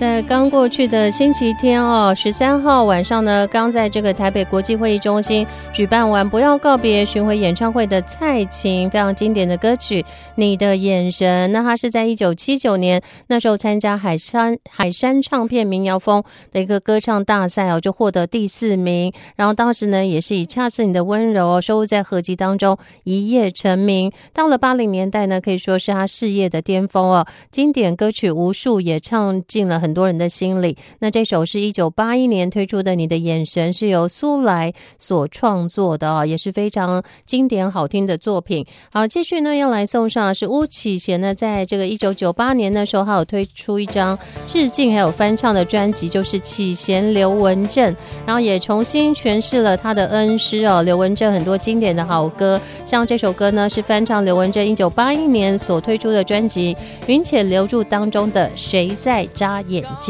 在刚过去的星期天13号晚上呢，刚在这个台北国际会议中心举办完不要告别巡回演唱会的蔡琴非常经典的歌曲《你的眼神》。那他是在1979年那时候参加海山唱片民谣风的一个歌唱大赛就获得第4名。然后当时呢也是以恰似你的温柔收录在合集当中一夜成名。到了80年代呢，可以说是他事业的巅峰经典歌曲无数，也唱进了很多人的心里。那这首是1981年推出的《你的眼神》，是由苏来所创作的也是非常经典好听的作品。好，继续呢要来送上的是巫启贤呢，在这个1998年的时候，还有推出一张致敬还有翻唱的专辑，就是启贤刘文正，然后也重新诠释了他的恩师刘文正很多经典的好歌。像这首歌呢是翻唱刘文正1981年所推出的专辑《云且留住》当中的谁在眨眼睛。